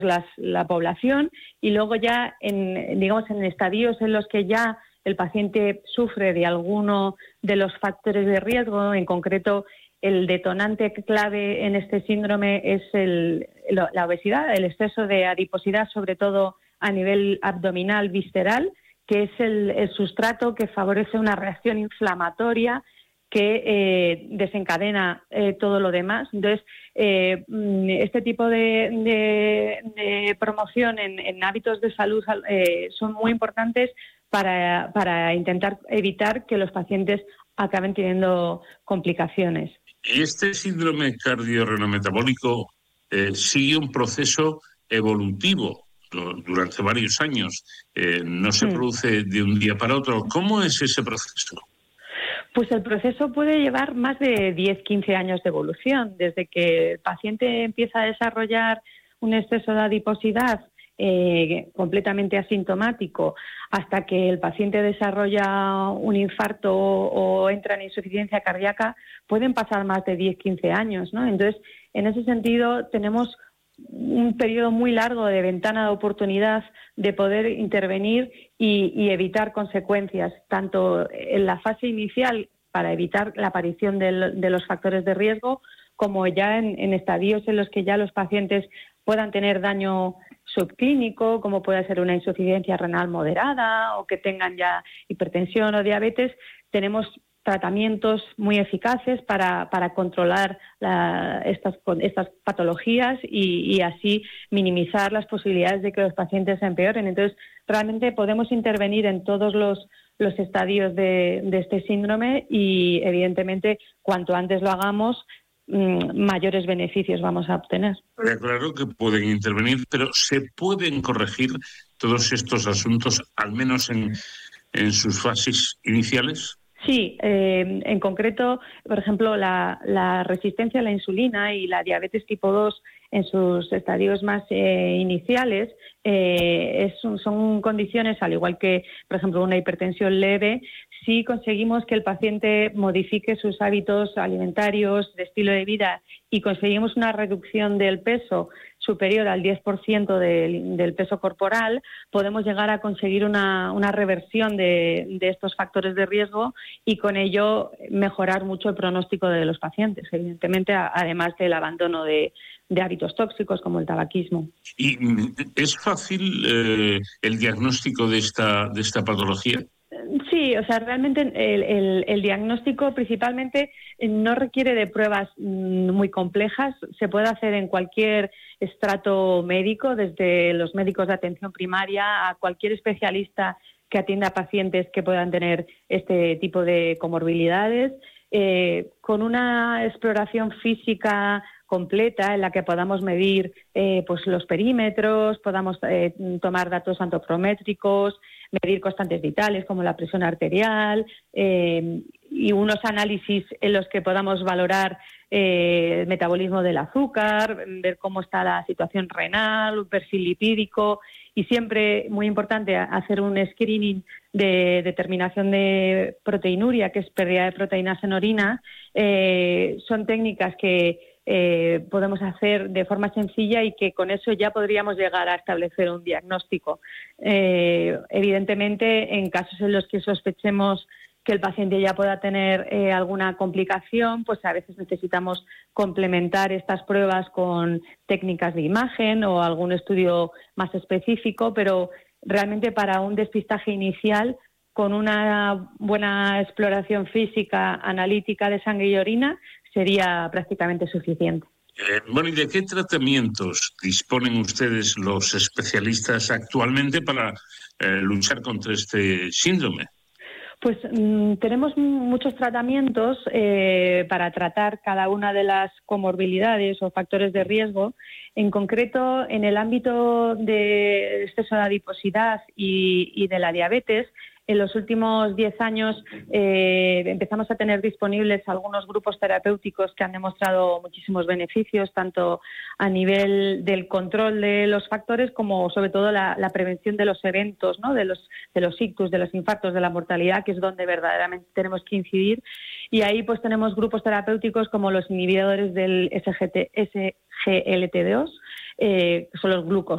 la población, y luego ya en estadios en los que ya el paciente sufre de alguno de los factores de riesgo. En concreto, el detonante clave en este síndrome es la obesidad, el exceso de adiposidad, sobre todo a nivel abdominal visceral, que es el sustrato que favorece una reacción inflamatoria que desencadena todo lo demás. Entonces, este tipo de promoción en hábitos de salud son muy importantes para intentar evitar que los pacientes acaben teniendo complicaciones. Y este síndrome cardiorrenometabólico sigue un proceso evolutivo durante varios años. No se produce de un día para otro. ¿Cómo es ese proceso? Pues el proceso puede llevar más de 10-15 años de evolución, desde que el paciente empieza a desarrollar un exceso de adiposidad completamente asintomático hasta que el paciente desarrolla un infarto o entra en insuficiencia cardíaca. Pueden pasar más de 10-15 años, ¿no? Entonces, en ese sentido, tenemos un periodo muy largo de ventana de oportunidad de poder intervenir y evitar consecuencias, tanto en la fase inicial para evitar la aparición de los factores de riesgo, como ya en estadios en los que ya los pacientes puedan tener daño subclínico, como puede ser una insuficiencia renal moderada o que tengan ya hipertensión o diabetes. Tenemos tratamientos muy eficaces para controlar estas patologías y así minimizar las posibilidades de que los pacientes se empeoren. Entonces, realmente podemos intervenir en todos los estadios de este síndrome y, evidentemente, cuanto antes lo hagamos, mayores beneficios vamos a obtener. Claro que pueden intervenir, pero ¿se pueden corregir todos estos asuntos, al menos en sus fases iniciales? Sí, en concreto, por ejemplo, la resistencia a la insulina y la diabetes tipo 2 en sus estadios más iniciales son condiciones, al igual que, por ejemplo, una hipertensión leve. Si conseguimos que el paciente modifique sus hábitos alimentarios, de estilo de vida, y conseguimos una reducción del peso superior al 10% del peso corporal, podemos llegar a conseguir una reversión de estos factores de riesgo y con ello mejorar mucho el pronóstico de los pacientes, evidentemente, además del abandono de hábitos tóxicos como el tabaquismo. ¿Y es fácil el diagnóstico de esta patología? Sí, o sea, realmente el diagnóstico principalmente no requiere de pruebas muy complejas. Se puede hacer en cualquier estrato médico, desde los médicos de atención primaria a cualquier especialista que atienda a pacientes que puedan tener este tipo de comorbilidades. Con una exploración física completa en la que podamos medir pues los perímetros, podamos tomar datos antropométricos, medir constantes vitales como la presión arterial y unos análisis en los que podamos valorar el metabolismo del azúcar, ver cómo está la situación renal, un perfil lipídico, y siempre muy importante hacer un screening de determinación de proteinuria, que es pérdida de proteínas en orina. Son técnicas que podemos hacer de forma sencilla y que con eso ya podríamos llegar a establecer un diagnóstico. Evidentemente, en casos en los que sospechemos que el paciente ya pueda tener alguna complicación, pues a veces necesitamos complementar estas pruebas con técnicas de imagen o algún estudio más específico, pero realmente para un despistaje inicial, con una buena exploración física analítica de sangre y orina, sería prácticamente suficiente. Bueno, ¿y de qué tratamientos disponen ustedes los especialistas actualmente para luchar contra este síndrome? Pues tenemos muchos tratamientos para tratar cada una de las comorbilidades o factores de riesgo. En concreto, en el ámbito de exceso de adiposidad y de la diabetes, en los últimos 10 años empezamos a tener disponibles algunos grupos terapéuticos que han demostrado muchísimos beneficios, tanto a nivel del control de los factores como sobre todo la prevención de los eventos, ¿no? de los ictus, de los infartos, de la mortalidad, que es donde verdaderamente tenemos que incidir. Y ahí pues tenemos grupos terapéuticos como los inhibidores del SGLT2, que son los